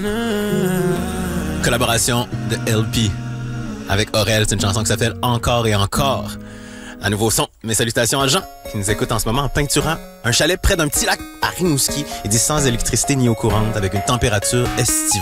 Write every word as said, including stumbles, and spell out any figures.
Collaboration de L P avec Aurel, c'est une chanson qui s'appelle Encore et encore. Un nouveau son. Mes salutations à Jean qui nous écoute en ce moment en peinturant un chalet près d'un petit lac à Rimouski. Il dit sans électricité ni eau courante avec une température estivale.